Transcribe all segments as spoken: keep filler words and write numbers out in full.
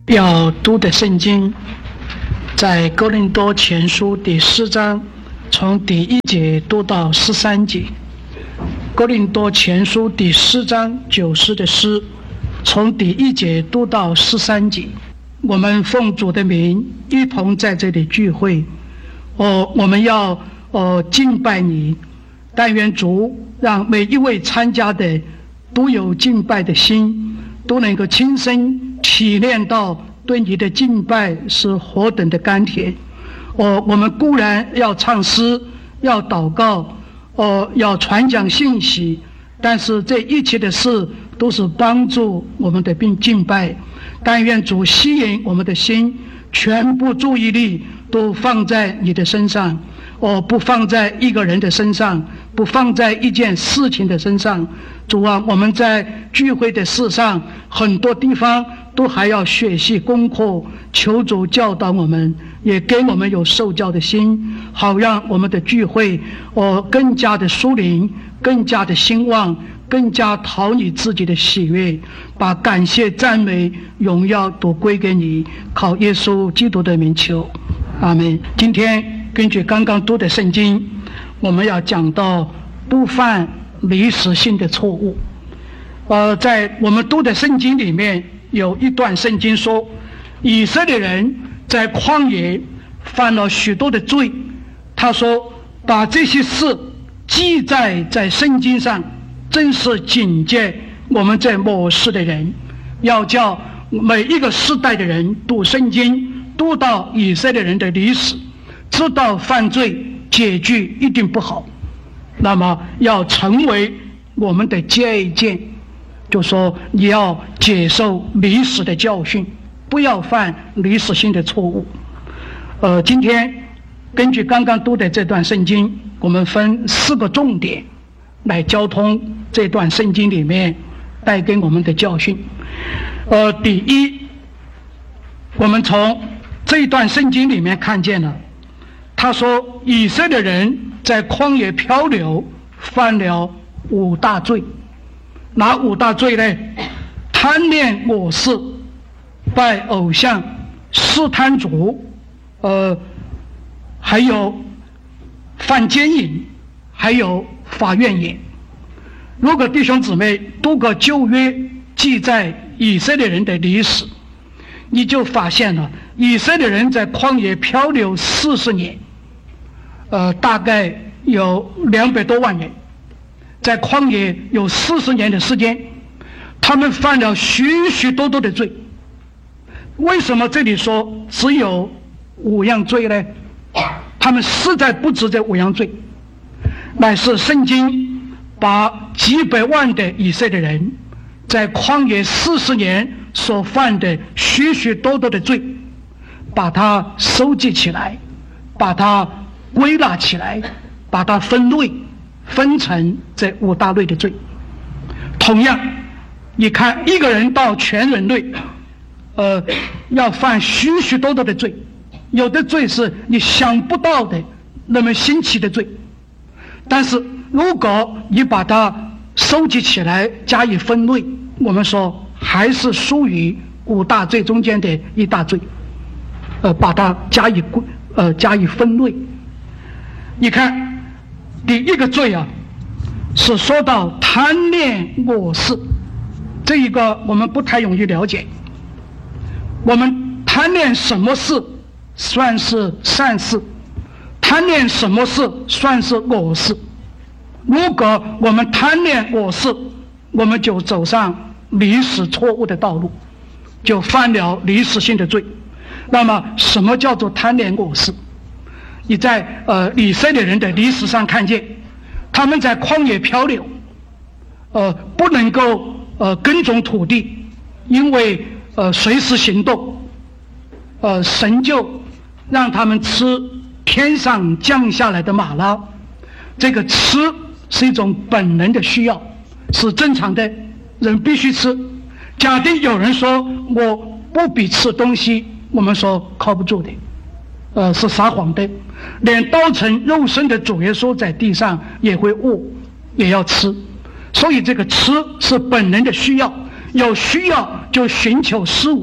要读的圣经在哥林多前书第四章，从第一节读到十三节。哥林多前书第四章九诗的诗，从第一节读到十三节。我们奉主的名一同在这里聚会，哦，我们要哦敬拜你。但愿主让每一位参加的都有敬拜的心，都能够亲身体验到对你的敬拜是何等的甘甜。哦，我们固然要唱诗，要祷告，哦，要传讲信息，但是这一切的事都是帮助我们的并敬拜。但愿主吸引我们的心，全部注意力都放在你的身上，哦，不放在一个人的身上，不放在一件事情的身上。主啊，我们在聚会的事上，很多地方都还要学习功课，求主教导我们，也给我们有受教的心，好让我们的聚会哦更加的属灵，更加的兴旺，更加讨你自己的喜悦，把感谢赞美荣耀都归给你，靠耶稣基督的名求，阿们。今天根据刚刚读的圣经，我们要讲到不犯历史性的错误。呃，在我们读的圣经里面有一段圣经说，以色列人在旷野犯了许多的罪，他说把这些事记载在圣经上，真是警戒我们这末世的人，要叫每一个世代的人读圣经，读到以色列人的历史，知道犯罪结局一定不好，那么要成为我们的借鉴，就说你要接受历史的教训，不要犯历史性的错误。呃，今天根据刚刚读的这段圣经，我们分四个重点来交通这段圣经里面带给我们的教训。呃，第一，我们从这一段圣经里面看见了，他说以色列人在旷野漂流犯了五大罪。哪五大罪呢？贪恋我事，拜偶像，试探主，呃，还有犯奸淫，还有发怨言。如果弟兄姊妹读过旧约记载以色列人的历史，你就发现了以色列人在旷野漂流四十年，呃，大概有两百多万人，在旷野有四十年的时间，他们犯了许许多多的罪。为什么这里说只有五样罪呢？他们实在不止这五样罪，乃是圣经把几百万的以色列人在旷野四十年所犯的许许多多的罪，把它收集起来，把它归纳起来，把它分类，分成这五大类的罪。同样，你看一个人到全人类，呃，要犯许许多多的罪，有的罪是你想不到的那么新奇的罪，但是如果你把它收集起来加以分类，我们说还是属于五大罪中间的一大罪，呃，把它加以呃加以分类。你看第一个罪啊，是说到贪恋我事，这一个我们不太容易了解。我们贪恋什么事算是善事，贪恋什么事算是我事。如果我们贪恋我事，我们就走上历史错误的道路，就犯了历史性的罪。那么什么叫做贪恋我事？你在呃以色列人的历史上看见，他们在旷野漂流，呃不能够呃耕种土地，因为呃随时行动，呃神就让他们吃天上降下来的玛拉。这个吃是一种本能的需要，是正常的，人必须吃。假定有人说我不必吃东西，我们说靠不住的，呃是撒谎的。连道成肉身的主耶稣在地上也会饿，也要吃。所以这个吃是本能的需要，有需要就寻求食物，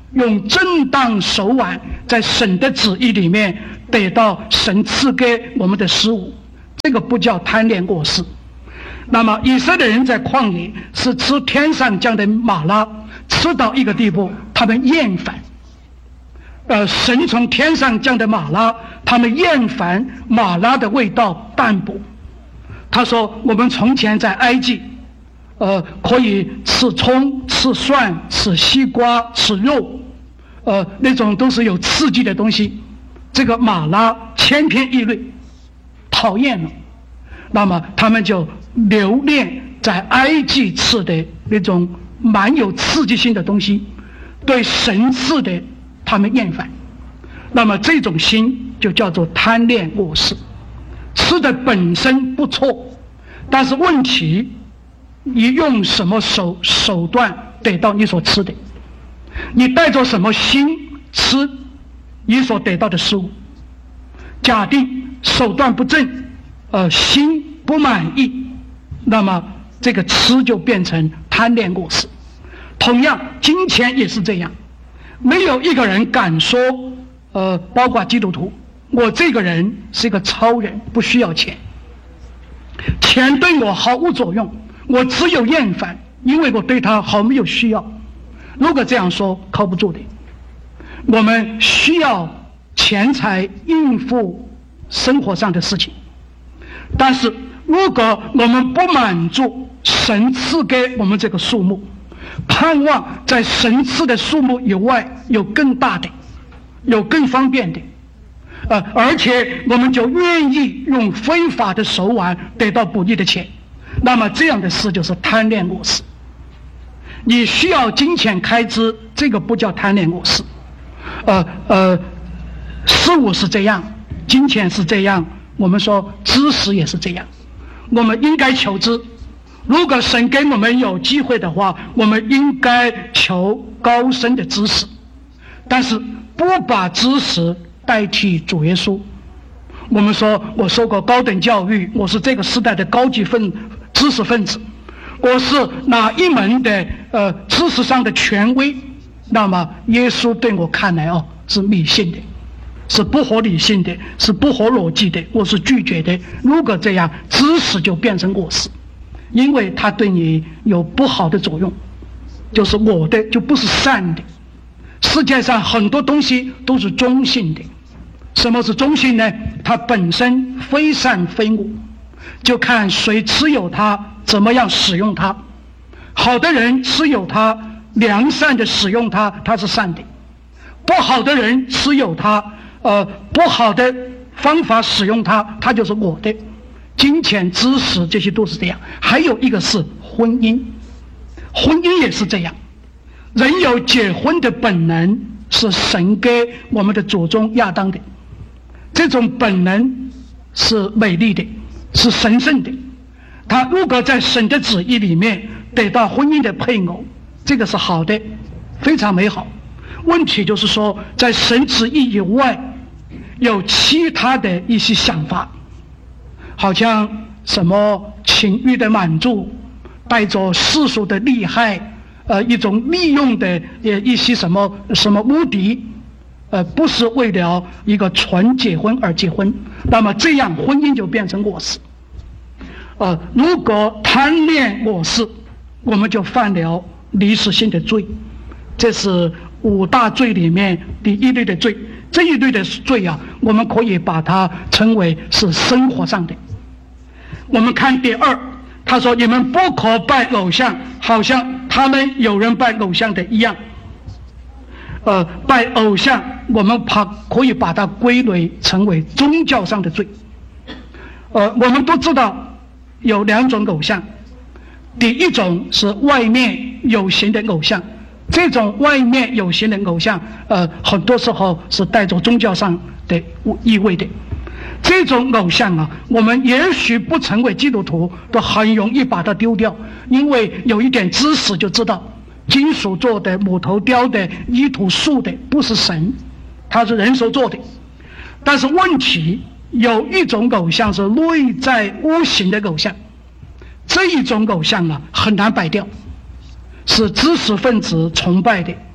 用正当手腕在神的旨意里面得到神赐给我们的食物，这个不叫贪恋过失。那么以色列人在旷野是吃天上降的玛拉，吃到一个地步他们厌烦，呃，神从天上降的玛拉，他们厌烦玛拉的味道淡薄。他说我们从前在埃及呃，可以吃葱、吃蒜、吃西瓜、吃肉，呃，那种都是有刺激的东西。这个玛拉千篇一律，讨厌了。那么他们就留恋在埃及吃的那种蛮有刺激性的东西，对神赐的他们厌烦。那么这种心就叫做贪恋过失。吃的本身不错，但是问题你用什么手手段得到你所吃的，你带着什么心吃你所得到的食物。假定手段不正，呃，心不满意，那么这个吃就变成贪恋过失。同样金钱也是这样，没有一个人敢说呃，包括基督徒，我这个人是一个超人，不需要钱，钱对我毫无作用，我只有厌烦，因为我对他毫没有需要。如果这样说，靠不住的。我们需要钱财应付生活上的事情，但是如果我们不满足神赐给我们这个数目，盼望在神赐的数目以外有更大的，有更方便的，呃，而且我们就愿意用非法的手腕得到补利的钱，那么这样的事就是贪恋过失。你需要金钱开支，这个不叫贪恋过失。呃呃，事物是这样，金钱是这样，我们说知识也是这样，我们应该求知。如果神给我们有机会的话，我们应该求高深的知识，但是不把知识代替主耶稣。我们说我受过高等教育，我是这个时代的高级分知识分子，我是哪一门的呃知识上的权威，那么耶稣对我看来哦是迷信的，是不合理性的，是不合逻辑的，我是拒绝的。如果这样，知识就变成过失，因为它对你有不好的作用，就是我的就不是善的。世界上很多东西都是中性的。什么是中性呢？它本身非善非恶，就看谁持有它，怎么样使用它。好的人持有它，良善的使用它，它是善的；不好的人持有它，呃，不好的方法使用它，它就是我的。金钱、知识这些都是这样。还有一个是婚姻，婚姻也是这样。人有结婚的本能，是神给我们的祖宗亚当的。这种本能是美丽的，是神圣的。他如果在神的旨意里面得到婚姻的配偶，这个是好的，非常美好。问题就是说，在神旨意以外，有其他的一些想法，好像什么情欲的满足，带着世俗的利害，呃，一种利用的呃一些什么什么目的。呃，不是为了一个纯结婚而结婚，那么这样婚姻就变成过失。呃，如果贪恋过失，我们就犯了历史性的罪，这是五大罪里面第一类的罪。这一类的罪啊，我们可以把它称为是生活上的。我们看第二，他说你们不可拜偶像，好像他们有人拜偶像的一样。呃，拜偶像，我们把可以把它归类成为宗教上的罪。呃，我们都知道有两种偶像，第一种是外面有形的偶像，这种外面有形的偶像，呃，很多时候是带着宗教上的意味的。这种偶像啊，我们也许不成为基督徒，都很容易把它丢掉，因为有一点知识就知道。金属做的、木头雕的、泥土塑的，不是神，它是人手做的。但是问题有一种偶像是内在无形的偶像，这一种偶像啊很难摆掉，是知识分子崇拜的，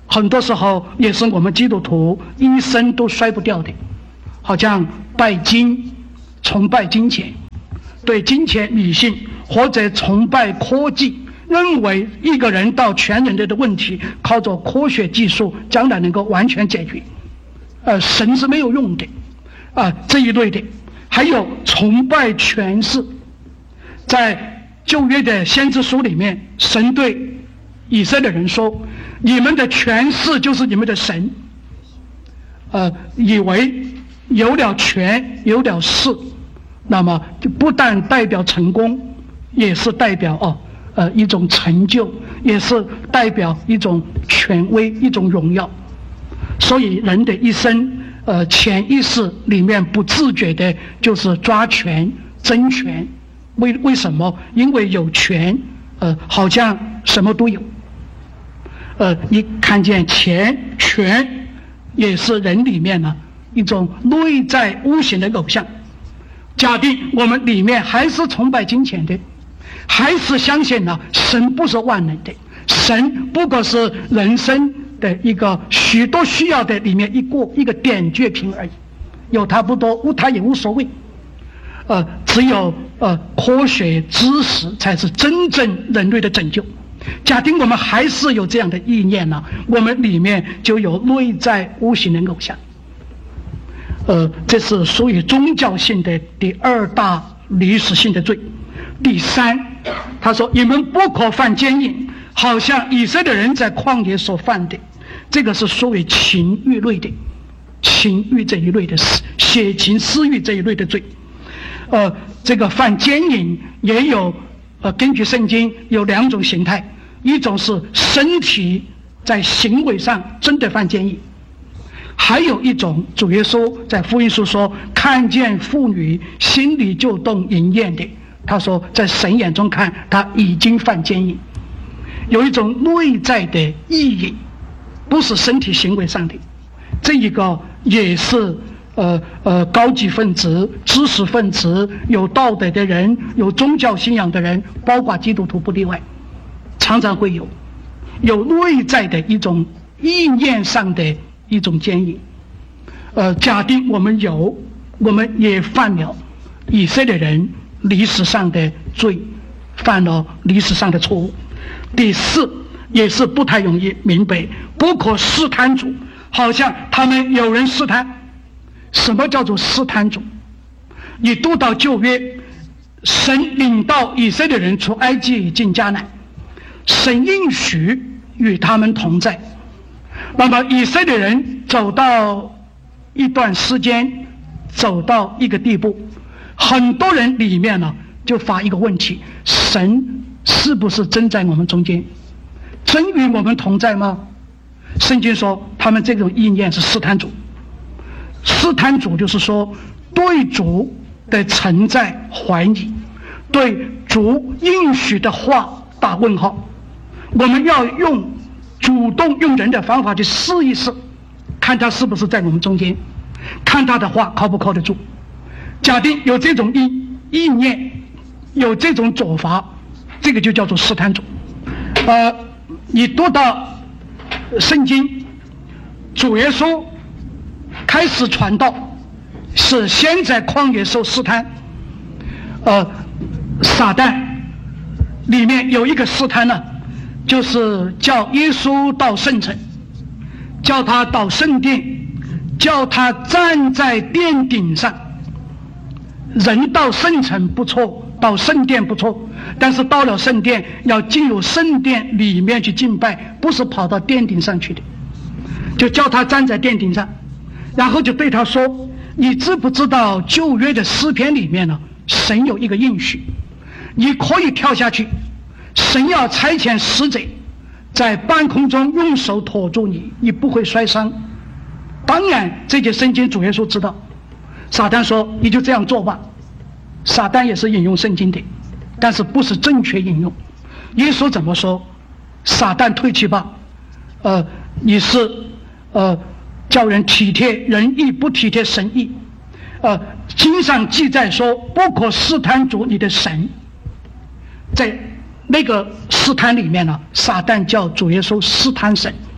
很多时候也是我们基督徒一生都摔不掉的，好像拜金、崇拜金钱，对金钱迷信，或者崇拜科技，认为一个人到全人类的问题靠着科学技术将来能够完全解决，呃，神是没有用的啊、呃、这一类的。还有崇拜权势，在旧约的先知书里面，神对以色列人说，你们的权势就是你们的神，呃，以为有了权有了势，那么就不但代表成功，也是代表哦呃一种成就，也是代表一种权威，一种荣耀。所以人的一生呃潜意识里面不自觉的就是抓权争权。为为什么？因为有权呃好像什么都有。呃，你看见钱权也是人里面呢一种内在无形的偶像。假定我们里面还是崇拜金钱的，还是相信呢神不是万能的，神不过是人生的一个许多需要的里面一个一个点缀品而已，有它不多，无它也无所谓。呃，只有呃科学知识才是真正人类的拯救。假定我们还是有这样的意念呢，我们里面就有内在无形的偶像。呃，这是属于宗教性的第二大历史性的罪。第三，他说你们不可犯奸淫，好像以色列人在旷野所犯的，这个是属于情欲类的，情欲这一类的血情私欲这一类的罪。呃，这个犯奸淫也有呃，根据圣经有两种形态，一种是身体在行为上真的犯奸淫，还有一种主耶稣在福音书说看见妇女心里就动淫念的，他说在神眼中看他已经犯奸淫。有一种内在的意淫，不是身体行为上的，这一个也是呃呃高级分子、知识分子、有道德的人、有宗教信仰的人，包括基督徒不例外，常常会有有内在的一种意念上的一种奸淫。呃，假定我们有，我们也犯了以色列人历史上的罪，犯了历史上的错误。第四，也是不太容易明白，不可试探主，好像他们有人试探。什么叫做试探主？你读到旧约，神领到以色列人出埃及进迦南，神应许与他们同在。那么以色列人走到一段时间，走到一个地步，很多人里面呢就发一个问题：神是不是真在我们中间？真与我们同在吗？圣经说他们这种意念是试探主。试探主就是说对主的存在怀疑，对主应许的话打问号。我们要用主动用人的方法去试一试，看他是不是在我们中间，看他的话靠不靠得住。假定有这种意意念，有这种做法，这个就叫做试探主。呃，你读到圣经，主耶稣开始传道是先在旷野受试探。呃，撒旦里面有一个试探呢，就是叫耶稣到圣城，叫他到圣殿，叫他站在殿顶上。人到圣城不错，到圣殿不错，但是到了圣殿要进入圣殿里面去敬拜，不是跑到殿顶上去的。就叫他站在殿顶上，然后就对他说，你知不知道旧约的诗篇里面呢，神有一个应许，你可以跳下去，神要差遣使者在半空中用手托住你，你不会摔伤。当然这节圣经主耶稣知道。撒旦说你就这样做吧，撒旦也是引用圣经的，但是不是正确引用。耶稣怎么说？撒旦退去吧，呃，你是呃叫人体贴人意，不体贴神意。呃，经上记载说不可试探主你的神。在那个试探里面呢，撒旦叫主耶稣试探神。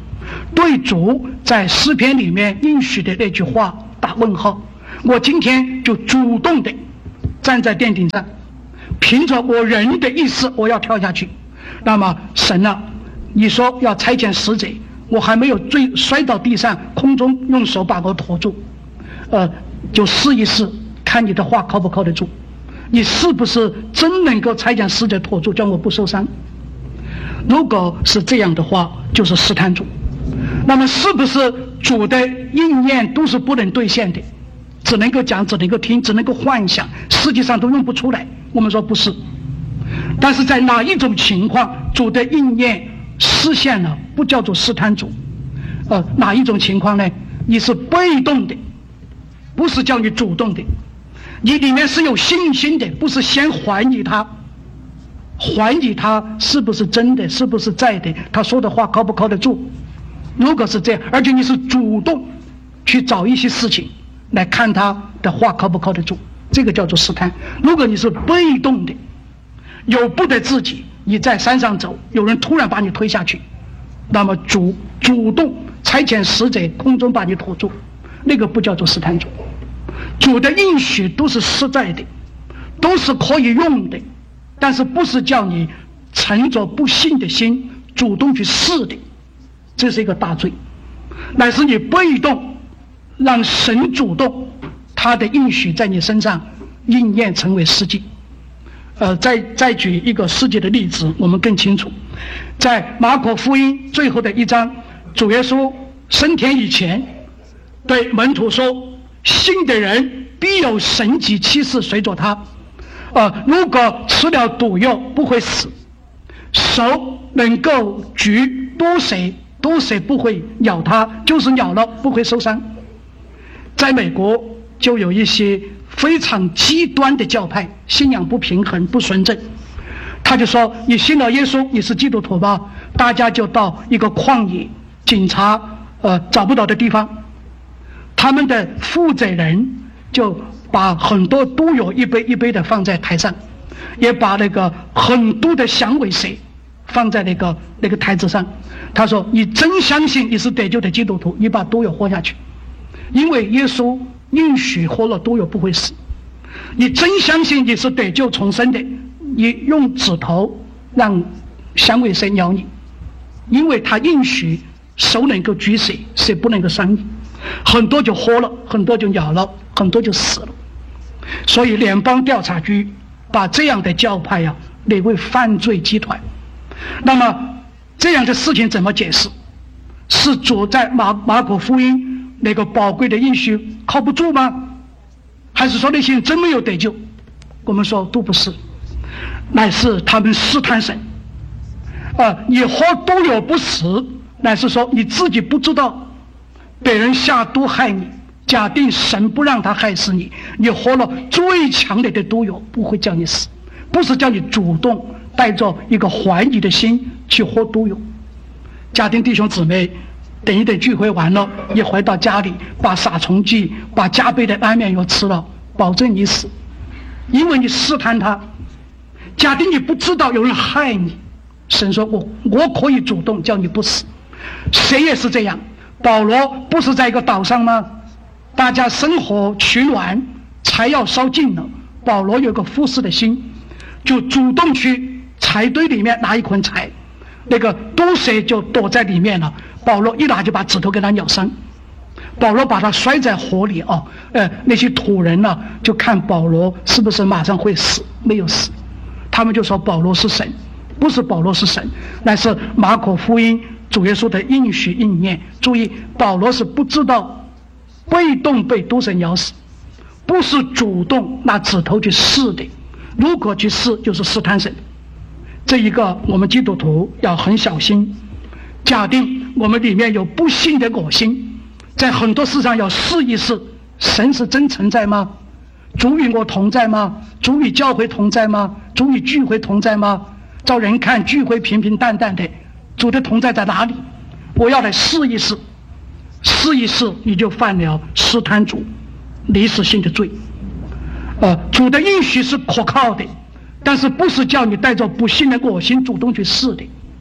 对主在诗篇里面应许的那句话打问号。我今天就主动的站在殿顶上，凭着我人的意思我要跳下去。那么神啊，你说要差遣使者，我还没有坠摔到地上，空中用手把我托住，呃，就试一试，看你的话靠不靠得住，你是不是真能够差遣使者托住，叫我不受伤？如果是这样的话，就是试探主。那么是不是主的应验都是不能兑现的，只能够讲，只能够听，只能够幻想，实际上都用不出来？我们说不是。但是在哪一种情况主的应验实现了，不叫做试探主？呃，哪一种情况呢？你是被动的，不是叫你主动的。你里面是有信心的，不是先怀疑他，怀疑他是不是真的，是不是在的，他说的话靠不靠得住。如果是这样，而且你是主动去找一些事情来看他的话靠不靠得住，这个叫做试探。如果你是被动的，由不得自己，你在山上走，有人突然把你推下去，那么主主动差遣使者空中把你托住，那个不叫做试探主。主的应许都是实在的，都是可以用的，但是不是叫你乘着不信的心主动去试的，这是一个大罪。乃是你被动让神主动，他的应许在你身上应验成为实际。呃，再再举一个实际的例子，我们更清楚。在马可福音最后的一章，主耶稣升天以前对门徒说，信的人必有神迹奇事随着他，呃，如果吃了毒药不会死，手能够举毒蛇，毒蛇不会咬他，就是咬了不会受伤。在美国就有一些非常极端的教派，信仰不平衡不纯正，他就说你信了耶稣，你是基督徒吧？大家就到一个旷野，警察呃找不到的地方，他们的负责人就把很多毒药一杯一杯的放在台上，也把那个很多的响尾蛇放在那个那个台子上。他说你真相信你是得救的基督徒，你把毒药喝下去，因为耶稣应许喝了毒药不会死。你真相信你是得救重生的，你用指头让响尾蛇咬你，因为他应许手能够举蛇，蛇不能够伤你。很多就喝了，很多就咬了，很多就死了。所以联邦调查局把这样的教派呀列为犯罪集团。那么这样的事情怎么解释？是主在马马可福音那个宝贵的应许靠不住吗？还是说那些人真没有得救？我们说都不是，乃是他们试探神。啊，你喝毒药不死，乃是说你自己不知道别人下毒害你，假定神不让他害死你，你喝了最强烈的毒药不会叫你死，不是叫你主动带着一个怀疑的心去喝毒药。家庭弟兄姊妹，等一等聚会完了，一回到家里把杀虫剂把加倍的安眠药吃了，保证你死，因为你试探他。假定你不知道有人害你，神说我我可以主动叫你不死。谁也是这样，保罗不是在一个岛上吗？大家生火取暖，柴要烧尽了，保罗有个服侍的心，就主动去柴堆里面拿一捆柴，那个毒蛇就躲在里面了，保罗一拿就把指头给他咬伤。保罗把他摔在火里啊，呃，那些土人呢、啊、就看保罗是不是马上会死，没有死，他们就说保罗是神，不是保罗是神，那是马可福音主耶稣的应许应验。注意，保罗是不知道被动被毒蛇咬死，不是主动拿指头去试的，如果去试就是试探神。这一个我们基督徒要很小心。假定我们里面有不信的恶心，在很多事上要试一试，神是真存在吗？主与我同在吗？主与教会同在吗？主与聚会同在吗？照人看聚会平平淡淡的，主的同在在哪里？我要来试一试，试一试你就犯了试探主历史性的罪。呃，主的应许是可靠的，但是不是叫你带着不信的恶心主动去试的。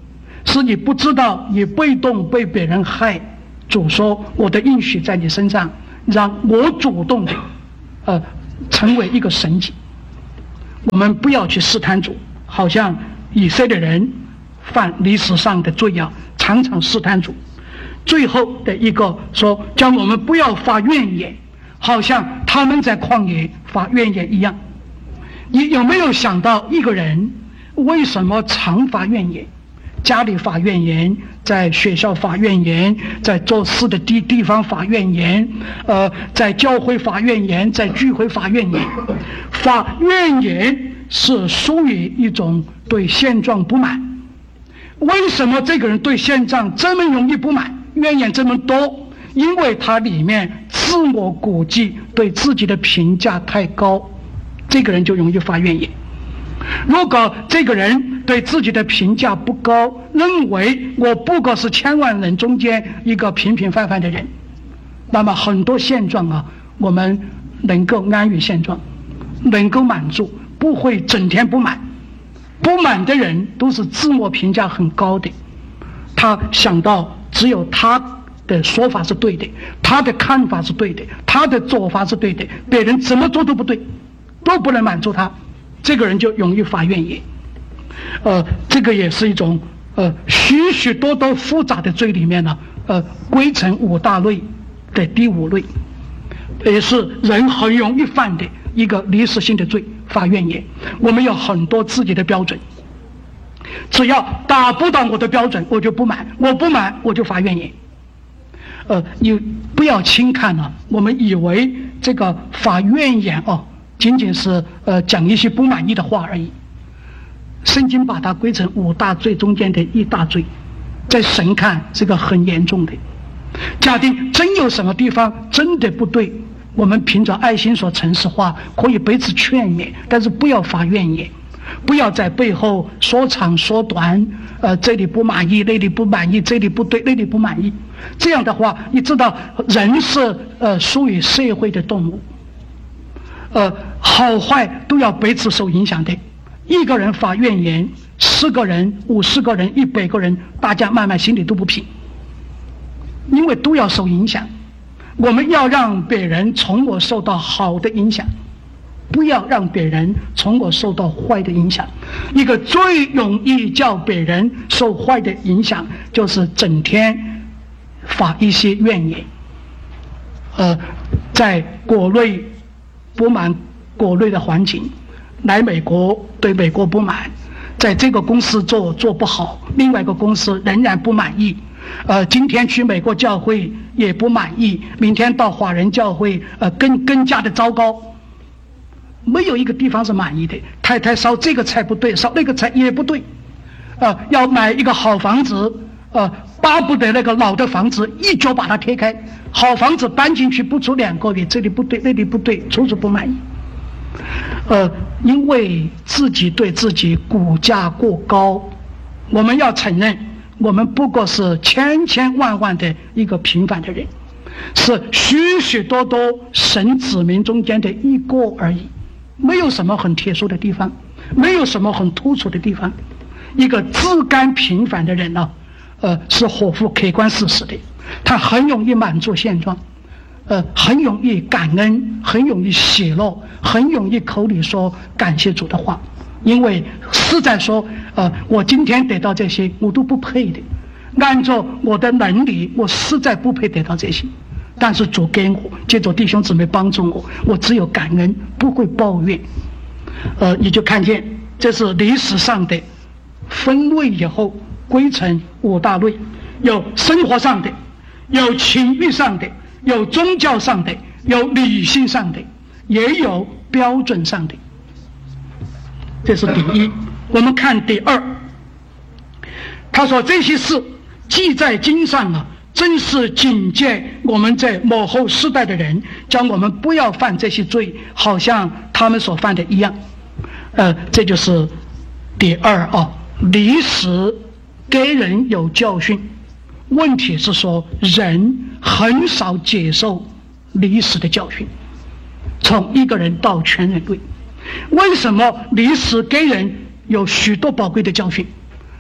是你不知道，你被动被别人害。主说：“我的应许在你身上，让我主动的，呃，成为一个神迹。”我们不要去试探主，好像以色列人犯历史上的罪啊，常常试探主。最后的一个说，叫我们不要发怨言，好像他们在旷野发怨言一样。你有没有想到，一个人为什么常发怨言？家里发怨言，在学校发怨言，在做事的地地方发怨言，呃，在教会发怨言，在聚会发怨言。发怨言是属于一种对现状不满。为什么这个人对现状这么容易不满，怨言这么多？因为他里面自我估计，对自己的评价太高，这个人就容易发怨言。如果这个人对自己的评价不高，认为我不过是千万人中间一个平平凡凡的人，那么很多现状啊，我们能够安于现状，能够满足，不会整天不满。不满的人都是自我评价很高的，他想到只有他的说法是对的，他的看法是对的，他的做法是对的，别人怎么做都不对，都不能满足他，这个人就容易发怨言。呃，这个也是一种呃许许多多复杂的罪里面呢，呃，归成五大类的第五类，也是人很容易犯的一个历史性的罪，发怨言。我们有很多自己的标准，只要达不到我的标准，我就不满，我不满我就发怨言。呃，你不要轻看了、啊，我们以为这个发怨言哦，仅仅是呃讲一些不满意的话而已。圣经把它归成五大罪中间的一大罪，在神看是个很严重的。假定真有什么地方真的不对，我们凭着爱心说诚实话，可以彼此劝勉，但是不要发怨言，不要在背后说长说短，呃，这里不满意，那里不满意，这里不对，那里不满意。这样的话，你知道人是呃属于社会的动物，呃，好坏都要彼此受影响的。一个人发怨言，十个人、五十个人、一百个人，大家慢慢心里都不平，因为都要受影响。我们要让别人从我受到好的影响，不要让别人从我受到坏的影响。一个最容易叫别人受坏的影响，就是整天发一些怨言。呃，在国内不满国内的环境，来美国对美国不满，在这个公司做做不好，另外一个公司仍然不满意。呃，今天去美国教会也不满意，明天到华人教会，呃，更更加的糟糕。没有一个地方是满意的。太太烧这个菜不对，烧那个菜也不对。呃，要买一个好房子，呃，巴不得那个老的房子一脚把它踢开，好房子搬进去不出两个月，这里不对，那里不对，处处不满意。呃，因为自己对自己估价过高，我们要承认，我们不过是千千万万的一个平凡的人，是许许多多神子民中间的一个而已，没有什么很特殊的地方，没有什么很突出的地方。一个自甘平凡的人呢、啊，呃，是合乎客观事实的，他很容易满足现状。呃，很容易感恩，很容易喜乐，很容易口里说感谢主的话，因为是在说，呃，我今天得到这些，我都不配的，按照我的能力，我实在不配得到这些，但是主给我，借着弟兄姊妹帮助我，我只有感恩，不会抱怨。呃，你就看见这是历史上的分类以后归成五大类，有生活上的，有情欲上的，有宗教上的，有理性上的，也有标准上的。这是第一。我们看第二，他说这些事记在经上啊，真是警戒我们在末后世代的人，叫我们不要犯这些罪，好像他们所犯的一样。呃，这就是第二啊，历史给人有教训。问题是说，人很少接受历史的教训，从一个人到全人类。为什么历史给人有许多宝贵的教训？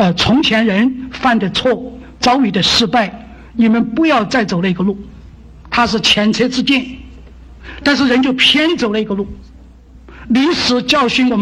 呃，从前人犯的错，遭遇的失败，你们不要再走那个路。它是前车之鉴，但是人就偏走了一个路。历史教训我们。